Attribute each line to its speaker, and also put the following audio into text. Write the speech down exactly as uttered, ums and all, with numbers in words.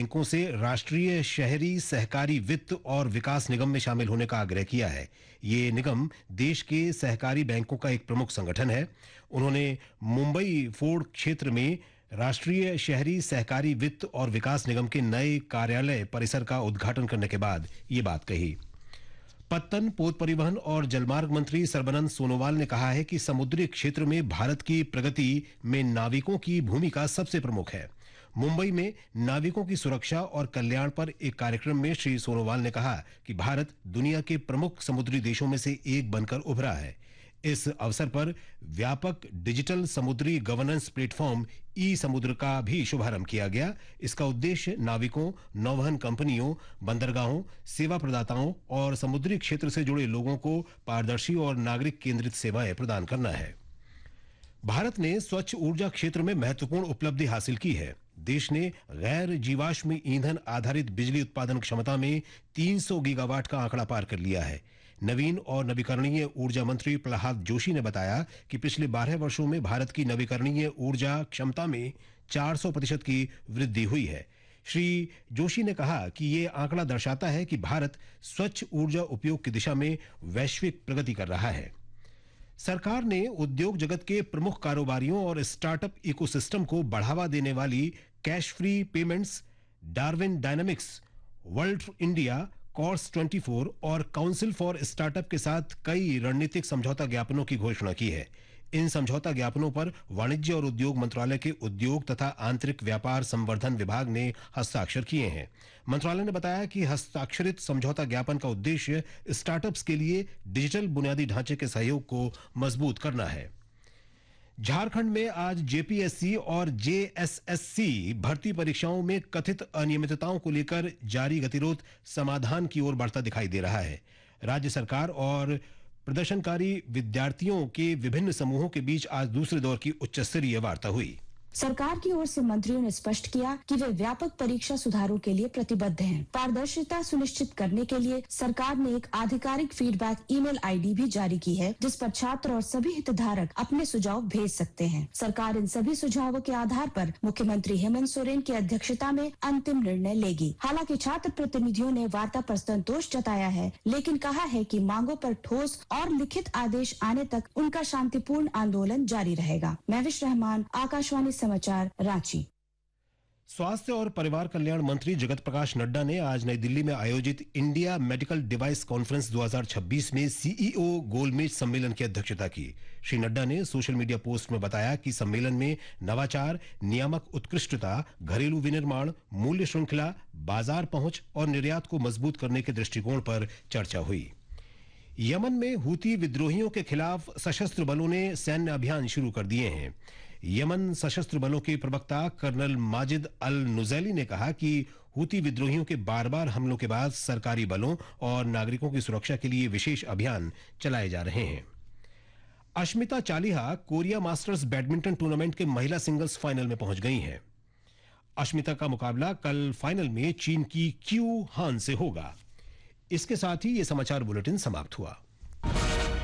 Speaker 1: बैंकों से राष्ट्रीय शहरी सहकारी वित्त और विकास निगम में शामिल होने का आग्रह किया है। ये निगम देश के सहकारी बैंकों का एक प्रमुख संगठन है। उन्होंने मुंबई फोर्ड क्षेत्र में राष्ट्रीय शहरी सहकारी वित्त और विकास निगम के नए कार्यालय परिसर का उद्घाटन करने के बाद ये बात कही। पत्तन, पोत परिवहन और जलमार्ग मंत्री सर्बानंद सोनोवाल ने कहा है कि समुद्री क्षेत्र में भारत की प्रगति में नाविकों की भूमिका सबसे प्रमुख है। मुंबई में नाविकों की सुरक्षा और कल्याण पर एक कार्यक्रम में श्री सोनोवाल ने कहा कि भारत दुनिया के प्रमुख समुद्री देशों में से एक बनकर उभरा है। इस अवसर पर व्यापक डिजिटल समुद्री गवर्नेंस प्लेटफॉर्म ई समुद्र का भी शुभारंभ किया गया। इसका उद्देश्य नाविकों, नौवहन कंपनियों, बंदरगाहों, सेवा प्रदाताओं और समुद्री क्षेत्र से जुड़े लोगों को पारदर्शी और नागरिक केंद्रित सेवाएं प्रदान करना है। भारत ने स्वच्छ ऊर्जा क्षेत्र में महत्वपूर्ण उपलब्धि हासिल की है। देश ने गैर जीवाश्म ईंधन आधारित बिजली उत्पादन क्षमता में तीन सौ गीगावाट का आंकड़ा पार कर लिया है। नवीन और नवीकरणीय ऊर्जा मंत्री प्रहलाद जोशी ने बताया कि पिछले बारह वर्षों में भारत की नवीकरणीय ऊर्जा क्षमता में चार सौ प्रतिशत की वृद्धि हुई है। श्री जोशी ने कहा कि ये आंकड़ा दर्शाता है कि भारत स्वच्छ ऊर्जा उपयोग की दिशा में वैश्विक प्रगति कर रहा है। सरकार ने उद्योग जगत के प्रमुख कारोबारियों और स्टार्टअप इकोसिस्टम को बढ़ावा देने वाली cash free payments, Darwin dynamics, world India, course चौबीस और काउंसिल फॉर स्टार्टअप के साथ कई रणनीतिक समझौता ज्ञापनों की घोषणा की है। इन समझौता ज्ञापनों पर वाणिज्य और उद्योग मंत्रालय के उद्योग तथा आंतरिक व्यापार संवर्धन विभाग ने हस्ताक्षर किए हैं। मंत्रालय ने बताया कि हस्ताक्षरित समझौता ज्ञापन का उद्देश्य स्टार्टअप्स के लिए डिजिटल बुनियादी ढांचे के सहयोग को मजबूत करना है। झारखंड में आज जेपीएससी और जेएसएससी भर्ती परीक्षाओं में कथित अनियमितताओं को लेकर जारी गतिरोध समाधान की ओर बढ़ता दिखाई दे रहा है। राज्य सरकार और प्रदर्शनकारी विद्यार्थियों के विभिन्न समूहों के बीच आज दूसरे दौर की उच्च स्तरीय वार्ता हुई।
Speaker 2: सरकार की ओर से मंत्रियों ने स्पष्ट किया कि वे व्यापक परीक्षा सुधारों के लिए प्रतिबद्ध हैं। पारदर्शिता सुनिश्चित करने के लिए सरकार ने एक आधिकारिक फीडबैक ईमेल आईडी भी जारी की है, जिस पर छात्र और सभी हितधारक अपने सुझाव भेज सकते हैं। सरकार इन सभी सुझावों के आधार पर मुख्यमंत्री हेमंत सोरेन की अध्यक्षता में अंतिम निर्णय लेगी। हालांकि छात्र प्रतिनिधियों ने वार्ता पर संतोष जताया है, लेकिन कहा है कि मांगों पर ठोस और लिखित आदेश आने तक उनका शांतिपूर्ण आंदोलन जारी रहेगा। महविश रहमान, आकाशवाणी समाचार, रांची।
Speaker 1: स्वास्थ्य और परिवार कल्याण मंत्री जगत प्रकाश नड्डा ने आज नई दिल्ली में आयोजित इंडिया मेडिकल डिवाइस कॉन्फ्रेंस दो हज़ार छब्बीस में सीईओ गोलमेज सम्मेलन की अध्यक्षता की। श्री नड्डा ने सोशल मीडिया पोस्ट में बताया कि सम्मेलन में नवाचार, नियामक उत्कृष्टता, घरेलू विनिर्माण, मूल्य श्रृंखला, बाजार पहुंच और निर्यात को मजबूत करने के दृष्टिकोण पर चर्चा हुई। यमन में हूती विद्रोहियों के खिलाफ सशस्त्र बलों ने सैन्य अभियान शुरू कर दिए हैं। यमन सशस्त्र बलों के प्रवक्ता कर्नल माजिद अल नुजैली ने कहा कि हूती विद्रोहियों के बार बार हमलों के बाद सरकारी बलों और नागरिकों की सुरक्षा के लिए विशेष अभियान चलाए जा रहे हैं। Ashmita Chaliha Korea masters badminton tournament के महिला सिंगल्स फाइनल में पहुंच गई हैं। अश्मिता का मुकाबला कल फाइनल में चीन की क्यू हान से होगा। इसके साथ ही ये समाचार बुलेटिन समाप्त हुआ।